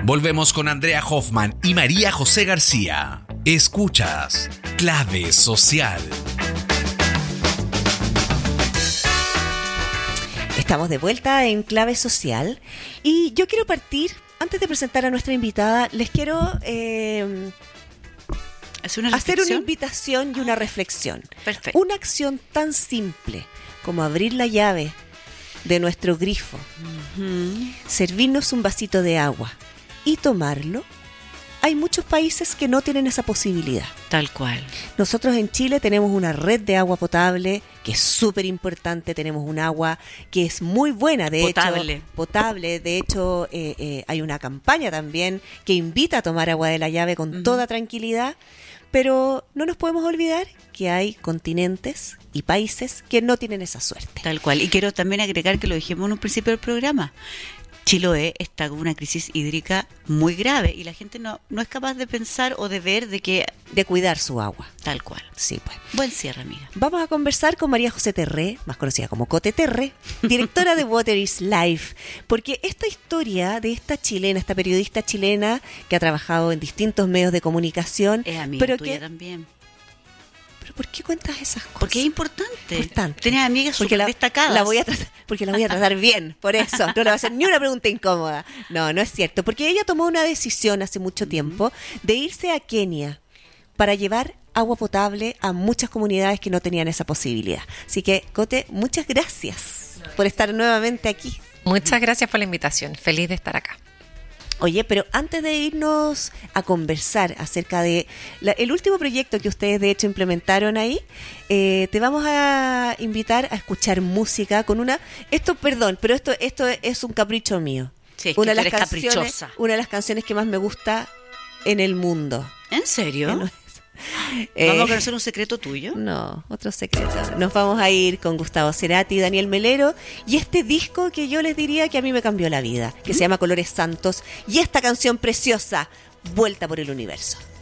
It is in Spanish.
Volvemos con Andrea Hoffman y María José García. Escuchas Clave Social. Estamos de vuelta en Clave Social y yo quiero partir, antes de presentar a nuestra invitada, les quiero hacer una invitación y una reflexión. Perfecto. Una acción tan simple como abrir la llave de nuestro grifo, servirnos un vasito de agua y tomarlo. Hay muchos países que no tienen esa posibilidad. Tal cual. Nosotros en Chile tenemos una red de agua potable que es súper importante. Tenemos un agua que es muy buena, de hecho. Potable. De hecho, hay una campaña también que invita a tomar agua de la llave con toda tranquilidad. Pero no nos podemos olvidar que hay continentes y países que no tienen esa suerte. Tal cual. Y quiero también agregar que lo dijimos en un principio del programa. Chiloé está con una crisis hídrica muy grave y la gente no es capaz de pensar o de ver de cuidar su agua. Tal cual. Sí, pues. Buen cierre, amiga. Vamos a conversar con María José Terré, más conocida como Cote Terré, directora de Water is Life, porque esta historia de esta chilena, esta periodista chilena que ha trabajado en distintos medios de comunicación, es amiga tuya también. ¿Pero por qué cuentas esas cosas? Porque es importante. Tienes amigas súper destacadas. La voy a tratar bien, por eso. No le voy a hacer ni una pregunta incómoda. No es cierto. Porque ella tomó una decisión hace mucho tiempo de irse a Kenia para llevar agua potable a muchas comunidades que no tenían esa posibilidad. Así que, Cote, muchas gracias por estar nuevamente aquí. Muchas gracias por la invitación. Feliz de estar acá. Oye, pero antes de irnos a conversar acerca de el último proyecto que ustedes de hecho implementaron ahí, te vamos a invitar a escuchar música con esto es un capricho mío. Sí, una de las canciones que más me gusta en el mundo. ¿En serio? ¿Vamos a conocer un secreto tuyo? No, otro secreto. Nos vamos a ir con Gustavo Cerati y Daniel Melero y este disco que yo les diría que a mí me cambió la vida, que se llama Colores Santos, y esta canción preciosa, Vuelta por el Universo.